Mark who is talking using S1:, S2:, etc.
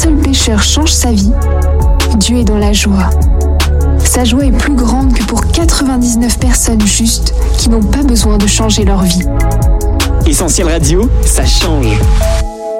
S1: seul pécheur change sa vie, Dieu est dans la joie. Sa joie est plus grande que pour 99 personnes justes qui n'ont pas besoin de changer leur vie.
S2: Essentiel Radio, ça change.